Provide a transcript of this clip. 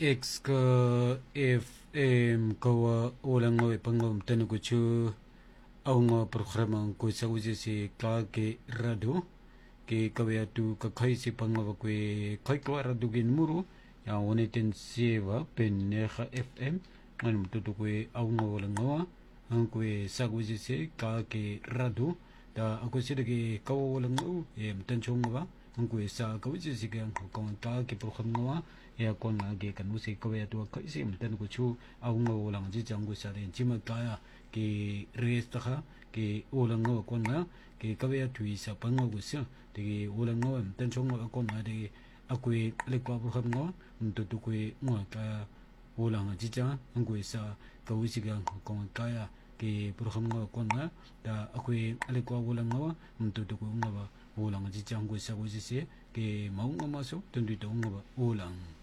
X ka FM kawa ulang ngawi pangom tanu kuchu au nga programa ko sa uji si ka ke rado ke kawya tu ka khai si pangawa ko khai ko rado gin muru ya one ten sieva pen neha FM ngan tu ko au nga ulang ngawa ang ko sa uji si ka ke rado da ako si de kawa ulang ngaw ten chong ngawa ang ko sa ka uji si ka ka ke programa ngawa ya con là cái cần uống có vẻ tôi khởi xem tên của chú ông ngô làm gì chẳng có sao đến chỉ mà cái rest đó cái ô lần ngô con là cái vẻ tùy sao bằng ngô của xưa thì ô lần ngô tên trong ngô con là thì à quê lấy qua bữa hôm ngô tụi quê ngô cái ô lần gì chẳng ông quê sao cái uống cái con cái bữa hôm ngô con là đã à quê lấy qua ô lần ngô tụi quê ngô ô lần gì chẳng có sao cái gì cái máu ngô mà số tụi ngô ô lần